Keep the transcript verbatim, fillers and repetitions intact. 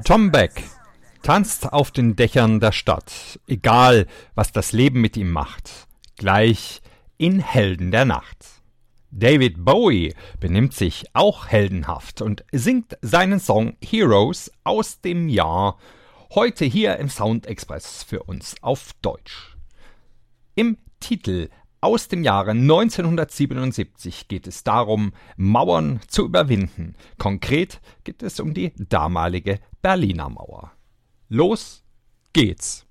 Tom Beck tanzt auf den Dächern der Stadt, egal was das Leben mit ihm macht, gleich in Helden der Nacht. David Bowie benimmt sich auch heldenhaft und singt seinen Song Heroes aus dem Jahr heute hier im Sound Express für uns auf Deutsch. Im Titel aus dem Jahre neunzehnhundertsiebenundsiebzig geht es darum, Mauern zu überwinden. Konkret geht es um die damalige Berliner Mauer. Los geht's!